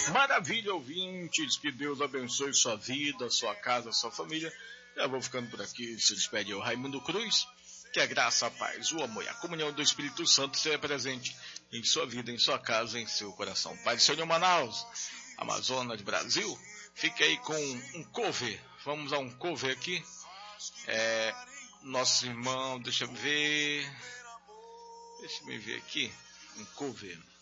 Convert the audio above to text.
Maravilha, ouvintes, que Deus abençoe sua vida, sua casa, sua família. Já vou ficando por aqui, se despede o Raimundo Cruz. Que a graça, a paz, o amor e a comunhão do Espírito Santo seja presente em sua vida, em sua casa, em seu coração. Pai do Senhor Manaus, Amazonas, Brasil, fique aí com um cover. Vamos a um cover aqui. Nosso irmão, deixa eu ver aqui, um cover.